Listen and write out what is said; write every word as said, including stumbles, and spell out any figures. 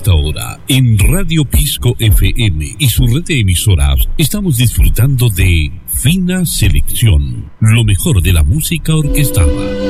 esta hora, en Radio Pisco F M y su red de emisoras, estamos disfrutando de Fina Selección, lo mejor de la música orquestada.